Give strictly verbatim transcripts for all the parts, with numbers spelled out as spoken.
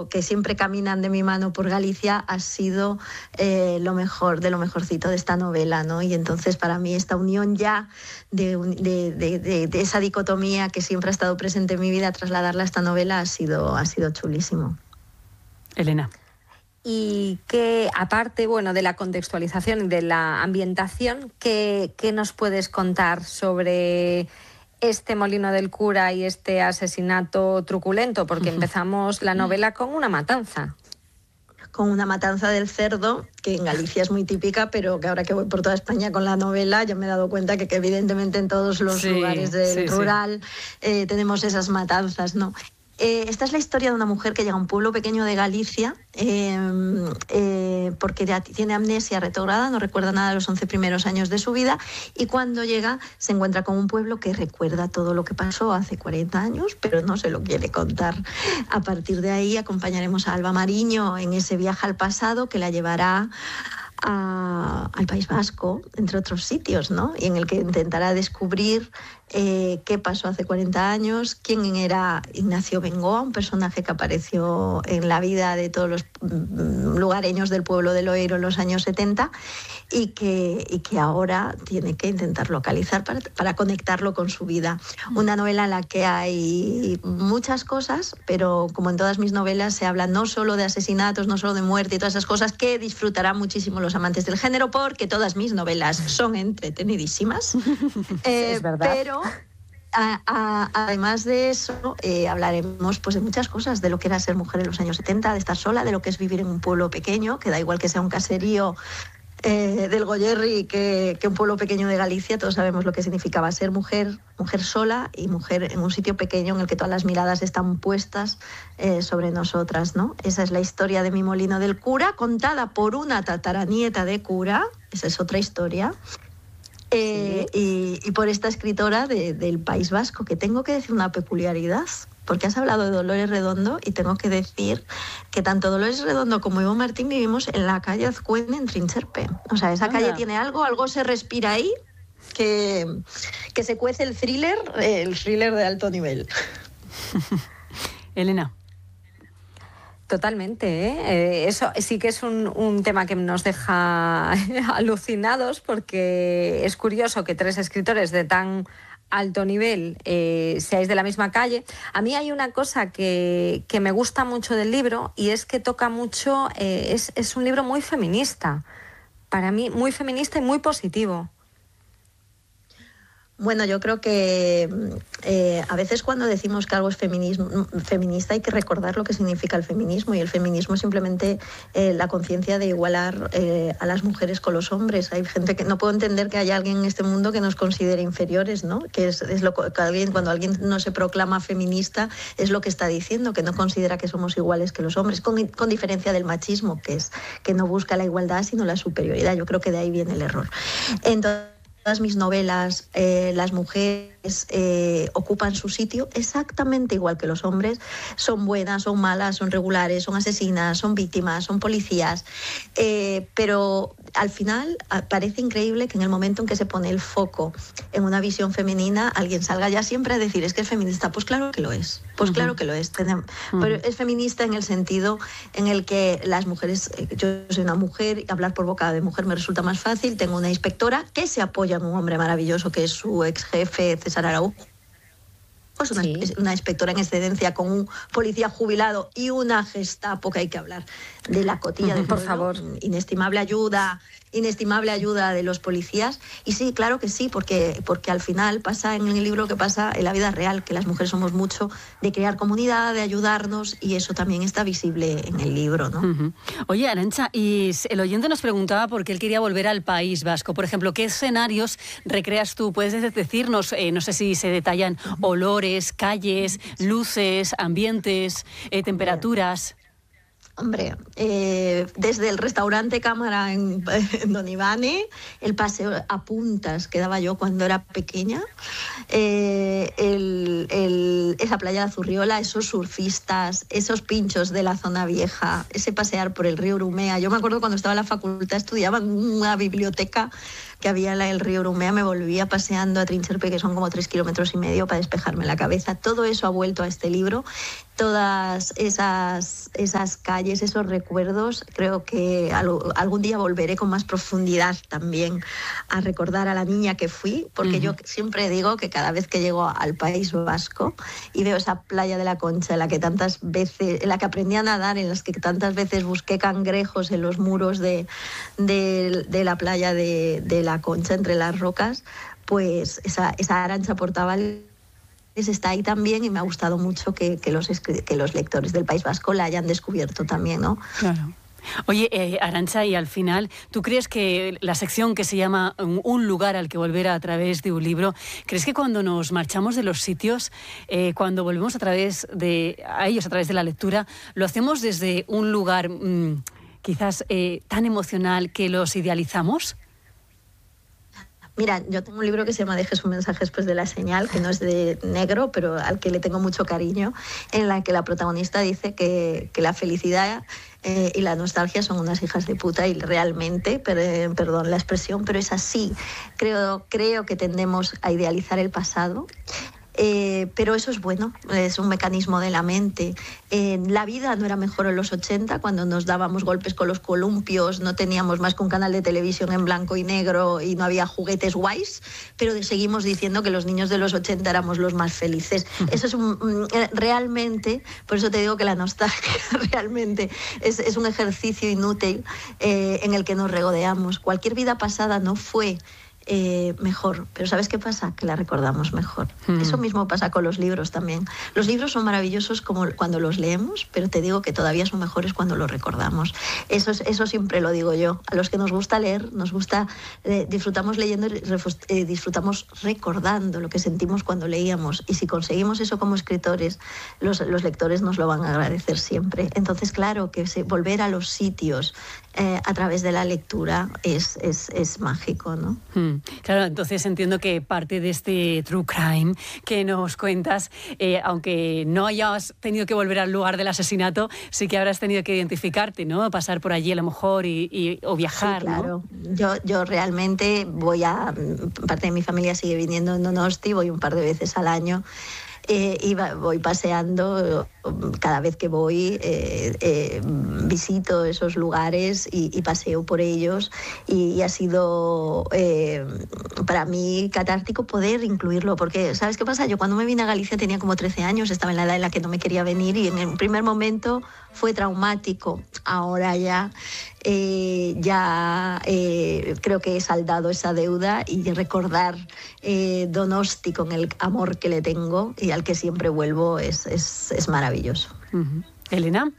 que siempre caminan de mi mano por Galicia, ha sido eh, lo mejor, de lo mejorcito de esta novela, ¿no? Y entonces para mí esta unión ya de, de, de, de, de esa dicotomía que siempre ha estado presente en mi vida, trasladarla a esta novela ha sido, ha sido chulísimo. Elena. Y que, aparte, bueno, de la contextualización y de la ambientación, ¿qué, qué nos puedes contar sobre este Molino del Cura y este asesinato truculento? Porque empezamos la novela con una matanza. Con una matanza del cerdo, que en Galicia es muy típica, pero que ahora que voy por toda España con la novela ya me he dado cuenta que, que evidentemente en todos los sí, lugares del sí, rural sí. Eh, tenemos esas matanzas, ¿no? Eh, esta es la historia de una mujer que llega a un pueblo pequeño de Galicia eh, eh, porque ya tiene amnesia retrograda, no recuerda nada de los once primeros años de su vida, y cuando llega se encuentra con un pueblo que recuerda todo lo que pasó hace cuarenta años, pero no se lo quiere contar. A partir de ahí acompañaremos a Alba Mariño en ese viaje al pasado que la llevará a, al País Vasco, entre otros sitios, ¿no? Y en el que intentará descubrir eh, qué pasó hace cuarenta años, quién era Ignacio Bengoa, un personaje que apareció en la vida de todos los lugareños del pueblo de Loeiro en los años setenta y que, y que ahora tiene que intentar localizar para, para conectarlo con su vida. Una novela en la que hay muchas cosas, pero como en todas mis novelas se habla no solo de asesinatos, no solo de muerte y todas esas cosas que disfrutarán muchísimo los amantes del género, porque todas mis novelas son entretenidísimas. eh, es verdad. Pero A, a, además de eso, eh, hablaremos pues, de muchas cosas, de lo que era ser mujer en los años setenta, de estar sola, de lo que es vivir en un pueblo pequeño, que da igual que sea un caserío eh, del Goyerri que, que un pueblo pequeño de Galicia. Todos sabemos lo que significaba ser mujer, mujer sola y mujer en un sitio pequeño en el que todas las miradas están puestas eh, sobre nosotras, ¿no? Esa es la historia de Mi Molino del Cura, contada por una tataranieta de cura, esa es otra historia. Eh, sí. y, y por esta escritora de, del País Vasco, que tengo que decir una peculiaridad, porque has hablado de Dolores Redondo y tengo que decir que tanto Dolores Redondo como Ivo Martín vivimos en la calle Azcuén en Trincherpe. O sea, esa Anda. calle tiene algo, algo se respira ahí, que, que se cuece el thriller, el thriller de alto nivel. Elena. Totalmente, ¿eh? Eh, eso sí que es un, un tema que nos deja alucinados, porque es curioso que tres escritores de tan alto nivel eh, seáis de la misma calle. A mí hay una cosa que, que me gusta mucho del libro, y es que toca mucho, eh, es, es un libro muy feminista, para mí muy feminista y muy positivo. Bueno, yo creo que eh, a veces cuando decimos que algo es feminismo, feminista hay que recordar lo que significa el feminismo, y el feminismo es simplemente eh, la conciencia de igualar eh, a las mujeres con los hombres. Hay gente que no puedo entender que haya alguien en este mundo que nos considere inferiores, ¿no? Que es, es lo que alguien, cuando alguien no se proclama feminista, es lo que está diciendo, que no considera que somos iguales que los hombres, con, con diferencia del machismo, que es que no busca la igualdad sino la superioridad. Yo creo que de ahí viene el error. Entonces, todas mis novelas, eh, las mujeres eh, ocupan su sitio exactamente igual que los hombres. Son buenas, son malas, son regulares, son asesinas, son víctimas, son policías. Eh, pero al final parece increíble que en el momento en que se pone el foco en una visión femenina, alguien salga ya siempre a decir, es que es feminista. Pues claro que lo es, pues uh-huh. claro que lo es. Pero uh-huh. es feminista en el sentido en el que las mujeres, yo soy una mujer, y hablar por boca de mujer me resulta más fácil. Tengo una inspectora que se apoya en un hombre maravilloso que es su ex jefe César Araujo. Pues una, sí. una inspectora en excedencia con un policía jubilado y una Gestapo, que hay que hablar de la cotilla uh-huh, de por favor. Inestimable ayuda, inestimable ayuda de los policías. Y sí, claro que sí, porque, porque al final pasa en el libro que pasa en la vida real, que las mujeres somos mucho de crear comunidad, de ayudarnos, y eso también está visible en el libro, ¿no? Uh-huh. Oye, Arantxa, y el oyente nos preguntaba por qué él quería volver al País Vasco. Por ejemplo, ¿qué escenarios recreas tú? Puedes decirnos, eh, no sé si se detallan uh-huh. olores, calles, luces, ambientes, eh, temperaturas. Hombre, eh, desde el restaurante Cámara en, en Don Ivane, el paseo a puntas que daba yo cuando era pequeña, eh, el, el, esa playa de Azurriola, esos surfistas, esos pinchos de la zona vieja, ese pasear por el río Urumea. Yo me acuerdo cuando estaba en la facultad, estudiaba en una biblioteca que había en el río Urumea, me volvía paseando a Trincherpe, que son como tres kilómetros y medio, para despejarme la cabeza. Todo eso ha vuelto a este libro. Todas esas, esas calles, esos recuerdos, creo que algún día volveré con más profundidad también a recordar a la niña que fui, porque uh-huh. yo siempre digo que cada vez que llego al País Vasco y veo esa playa de la Concha en la que tantas veces, en la que aprendí a nadar, en las que tantas veces busqué cangrejos en los muros de, de, de la playa de, de la Concha, entre las rocas, pues esa, esa Arantxa Portavales está ahí también, y me ha gustado mucho que, que, los, que los lectores del País Vasco la hayan descubierto también, ¿no? Claro. Oye, eh, Arantxa, y al final, ¿tú crees que la sección que se llama Un lugar al que volver a través de un libro, crees que cuando nos marchamos de los sitios, eh, cuando volvemos a través de a ellos a través de la lectura, lo hacemos desde un lugar mmm, quizás eh, tan emocional que los idealizamos? Mira, yo tengo un libro que se llama Dejes un mensaje después de la señal, que no es de negro, pero al que le tengo mucho cariño, en la que la protagonista dice que, que la felicidad eh, y la nostalgia son unas hijas de puta, y realmente, per, perdón la expresión, pero es así. Creo, creo que tendemos a idealizar el pasado. Eh, pero eso es bueno, es un mecanismo de la mente. Eh, la vida no era mejor en los ochenta, cuando nos dábamos golpes con los columpios, no teníamos más que un canal de televisión en blanco y negro y no había juguetes guays, pero seguimos diciendo que los niños de los ochenta éramos los más felices. Eso es un, realmente, por eso te digo que la nostalgia realmente es, es un ejercicio inútil eh, en el que nos regodeamos. Cualquier vida pasada no fue Eh, mejor, pero ¿sabes qué pasa? Que la recordamos mejor. Mm. Eso mismo pasa con los libros también. Los libros son maravillosos como cuando los leemos, pero te digo que todavía son mejores cuando los recordamos. Eso, es, eso siempre lo digo yo. A los que nos gusta leer, nos gusta, eh, disfrutamos leyendo y eh, disfrutamos recordando lo que sentimos cuando leíamos, y si conseguimos eso como escritores, los, los lectores nos lo van a agradecer siempre. Entonces, claro, que se, volver a los sitios eh, a través de la lectura es, es, es mágico, ¿no? Mm. Claro, entonces entiendo que parte de este true crime que nos cuentas, eh, aunque no hayas tenido que volver al lugar del asesinato, sí que habrás tenido que identificarte, ¿no? Pasar por allí a lo mejor y, y, o viajar, sí, claro. ¿no? Yo, yo realmente voy a... Parte de mi familia sigue viniendo en Donosti, voy un par de veces al año. Eh, y voy paseando, cada vez que voy eh, eh, visito esos lugares y, y paseo por ellos, y, y ha sido eh, para mí catártico poder incluirlo, porque ¿sabes qué pasa? Yo cuando me vine a Galicia tenía como trece años, estaba en la edad en la que no me quería venir, y en el primer momento fue traumático. Ahora ya eh, ya eh, creo que he saldado esa deuda, y recordar eh, Donosti con el amor que le tengo y al que siempre vuelvo es, es, es maravilloso. Uh-huh. Elena.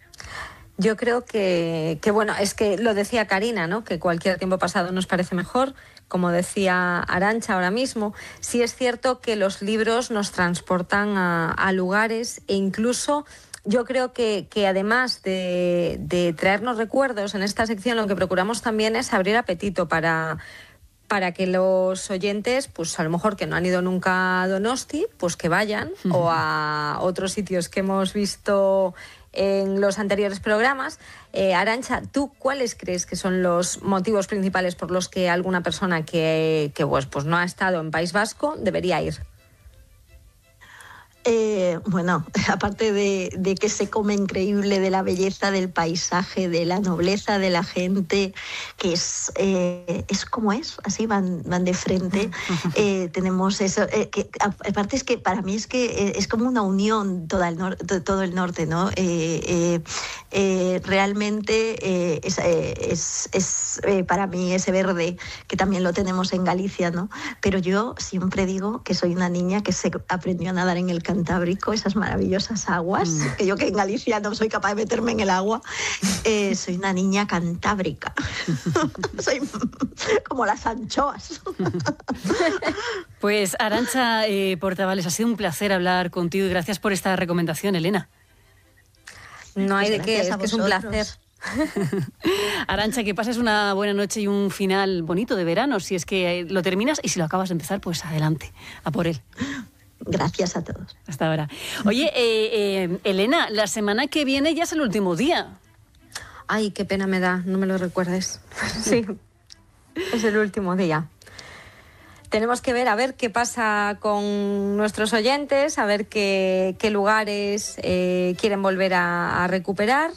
Yo creo que, que, bueno, es que lo decía Karina, ¿no? Que cualquier tiempo pasado nos parece mejor. Como decía Arantxa ahora mismo, sí es cierto que los libros nos transportan a, a lugares, e incluso yo creo que, que además de, de traernos recuerdos, en esta sección lo que procuramos también es abrir apetito para... para que los oyentes, pues a lo mejor que no han ido nunca a Donosti, pues que vayan, uh-huh. o a otros sitios que hemos visto en los anteriores programas. Eh, Arantxa, ¿tú cuáles crees que son los motivos principales por los que alguna persona que, que pues, pues no ha estado en País Vasco debería ir? Eh, bueno, aparte de, de que se come increíble, de la belleza del paisaje, de la nobleza de la gente, que es, eh, es como es, así van, van de frente. Eh, tenemos eso, eh, que aparte es que para mí es que es como una unión toda el nor- todo el norte, ¿no? Eh, eh, eh, realmente eh, es, eh, es, es eh, para mí ese verde, que también lo tenemos en Galicia, ¿no? Pero yo siempre digo que soy una niña que se aprendió a nadar en el Cantábrico, esas maravillosas aguas, mm. que yo que en Galicia no soy capaz de meterme en el agua, eh, soy una niña cantábrica. Soy como las anchoas. Pues Arantxa eh, Portavales, ha sido un placer hablar contigo, y gracias por esta recomendación, Elena. No hay pues de qué, es que es un placer. Arantxa, que pases una buena noche y un final bonito de verano, si es que lo terminas, y si lo acabas de empezar, pues adelante, a por él. Gracias a todos. Hasta ahora. Oye, eh, eh, Elena, la semana que viene ya es el último día. Ay, qué pena me da, no me lo recuerdes. Sí. es el último día. Tenemos que ver a ver qué pasa con nuestros oyentes, a ver qué, qué lugares eh, quieren volver a, a recuperar.